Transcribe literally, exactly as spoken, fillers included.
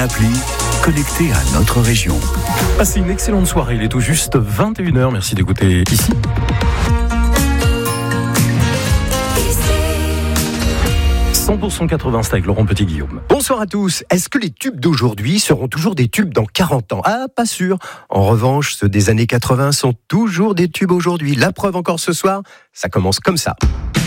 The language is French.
Appli connecté à notre région. Passez une excellente soirée, il est tout juste vingt et une heures, merci d'écouter ici. cent pour cent quatre-vingts avec Laurent Petit-Guillaume. Bonsoir à tous. Est-ce que les tubes d'aujourd'hui seront toujours des tubes dans quarante ans ? Ah, pas sûr. En revanche, ceux des années quatre-vingts sont toujours des tubes aujourd'hui. La preuve encore ce soir, ça commence comme ça.